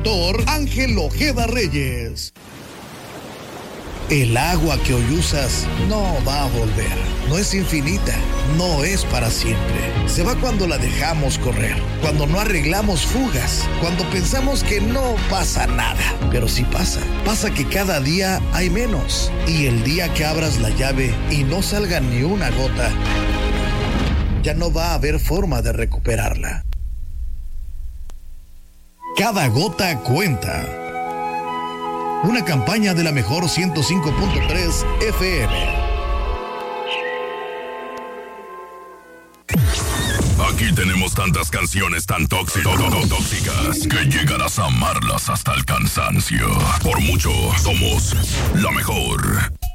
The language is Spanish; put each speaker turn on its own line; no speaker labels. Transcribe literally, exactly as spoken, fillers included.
doctor Ángel Ojeda Reyes. El agua que hoy usas no va a volver. No es infinita, no es para siempre. Se va cuando la dejamos correr, cuando no arreglamos fugas, cuando pensamos que no pasa nada. Pero sí pasa. Pasa que cada día hay menos. Y el día que abras la llave y no salga ni una gota, ya no va a haber forma de recuperarla. Cada gota cuenta. Una campaña de la mejor ciento cinco punto tres F M.
Aquí tenemos tantas canciones tan tóxicas, tóxicas que llegarás a amarlas hasta el cansancio. Por mucho, somos la mejor.